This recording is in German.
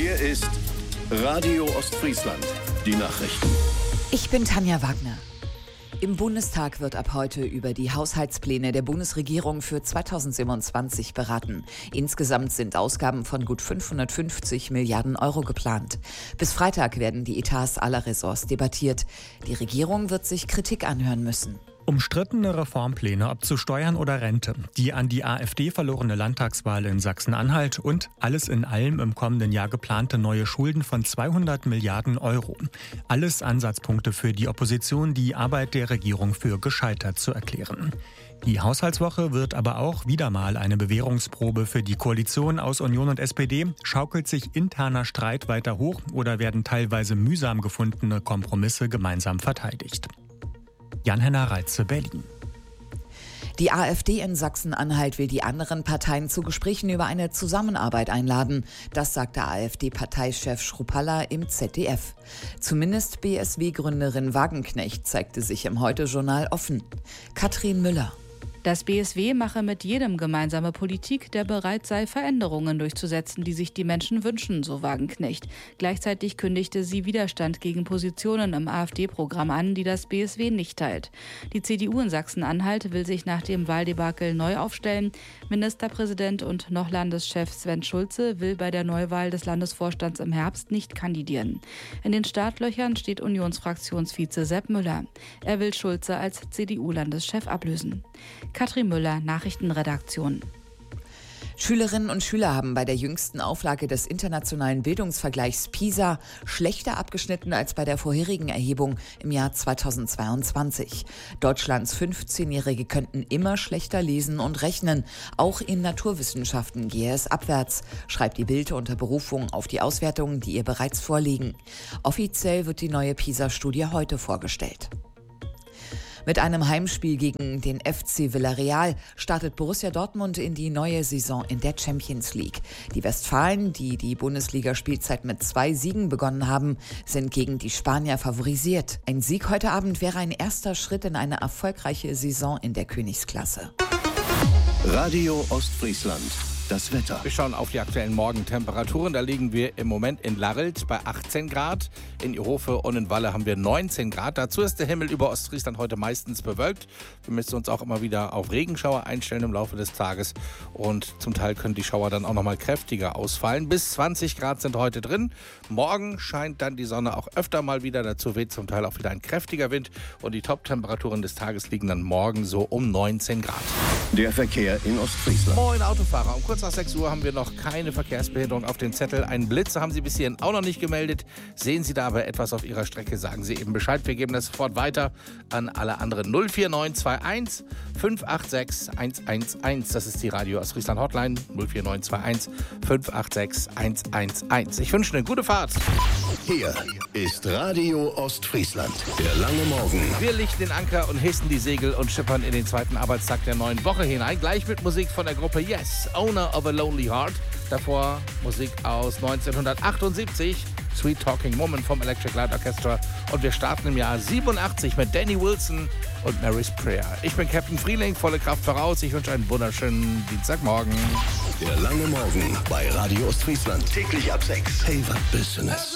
Hier ist Radio Ostfriesland. Die Nachrichten. Ich bin Tanja Wagner. Im Bundestag wird ab heute über die Haushaltspläne der Bundesregierung für 2027 beraten. Insgesamt sind Ausgaben von gut 550 Milliarden Euro geplant. Bis Freitag werden die Etats aller Ressorts debattiert. Die Regierung wird sich Kritik anhören müssen. Umstrittene Reformpläne, ob zu Steuern oder Rente, die an die AfD verlorene Landtagswahl in Sachsen-Anhalt und alles in allem im kommenden Jahr geplante neue Schulden von 200 Milliarden Euro. Alles Ansatzpunkte für die Opposition, die Arbeit der Regierung für gescheitert zu erklären. Die Haushaltswoche wird aber auch wieder mal eine Bewährungsprobe für die Koalition aus Union und SPD. Schaukelt sich interner Streit weiter hoch oder werden teilweise mühsam gefundene Kompromisse gemeinsam verteidigt? Jan-Henner Reitze, Berlin. Die AfD in Sachsen-Anhalt will die anderen Parteien zu Gesprächen über eine Zusammenarbeit einladen. Das sagte AfD-Parteichef Schruppalla im ZDF. Zumindest BSW-Gründerin Wagenknecht zeigte sich im Heute-Journal offen. Katrin Müller. Das BSW mache mit jedem gemeinsame Politik, der bereit sei, Veränderungen durchzusetzen, die sich die Menschen wünschen, so Wagenknecht. Gleichzeitig kündigte sie Widerstand gegen Positionen im AfD-Programm an, die das BSW nicht teilt. Die CDU in Sachsen-Anhalt will sich nach dem Wahldebakel neu aufstellen. Ministerpräsident und noch Landeschef Sven Schulze will bei der Neuwahl des Landesvorstands im Herbst nicht kandidieren. In den Startlöchern steht Unionsfraktionsvize Sepp Müller. Er will Schulze als CDU-Landeschef ablösen. Katrin Müller, Nachrichtenredaktion. Schülerinnen und Schüler haben bei der jüngsten Auflage des internationalen Bildungsvergleichs PISA schlechter abgeschnitten als bei der vorherigen Erhebung im Jahr 2022. Deutschlands 15-Jährige könnten immer schlechter lesen und rechnen. Auch in Naturwissenschaften gehe es abwärts, schreibt die Bild unter Berufung auf die Auswertungen, die ihr bereits vorliegen. Offiziell wird die neue PISA-Studie heute vorgestellt. Mit einem Heimspiel gegen den FC Villarreal startet Borussia Dortmund in die neue Saison in der Champions League. Die Westfalen, die die Bundesliga-Spielzeit mit 2 Siegen begonnen haben, sind gegen die Spanier favorisiert. Ein Sieg heute Abend wäre ein erster Schritt in eine erfolgreiche Saison in der Königsklasse. Radio Ostfriesland. Das Wetter. Wir schauen auf die aktuellen Morgentemperaturen. Da liegen wir im Moment in Larelt bei 18 Grad. In Ihofe und in Walle haben wir 19 Grad. Dazu ist der Himmel über Ostfriesland heute meistens bewölkt. Wir müssen uns auch immer wieder auf Regenschauer einstellen im Laufe des Tages. Und zum Teil können die Schauer dann auch noch mal kräftiger ausfallen. Bis 20 Grad sind heute drin. Morgen scheint dann die Sonne auch öfter mal wieder. Dazu weht zum Teil auch wieder ein kräftiger Wind. Und die Top-Temperaturen des Tages liegen dann morgen so um 19 Grad. Der Verkehr in Ostfriesland. Moin Autofahrer, um kurz nach 6 Uhr haben wir noch keine Verkehrsbehinderung auf den Zettel. Einen Blitz haben Sie bis hierhin auch noch nicht gemeldet. Sehen Sie da aber etwas auf Ihrer Strecke, sagen Sie eben Bescheid. Wir geben das sofort weiter an alle anderen. 04921 586 111. Das ist die Radio Ostfriesland Hotline. 04921 586 111. Ich wünsche eine gute Fahrt. Hier ist Radio Ostfriesland. Der lange Morgen. Wir lichten den Anker und hissen die Segel und schippern in den zweiten Arbeitstag der neuen Woche hinein. Gleich mit Musik von der Gruppe Yes, Owner of a Lonely Heart. Davor Musik aus 1978, Sweet Talking Woman vom Electric Light Orchestra. Und wir starten im Jahr 87 mit Danny Wilson und Mary's Prayer. Ich bin Captain Frieling, volle Kraft voraus. Ich wünsche einen wunderschönen Dienstagmorgen. Der lange Morgen bei Radio Ostfriesland. Täglich ab 6. Favorite Business.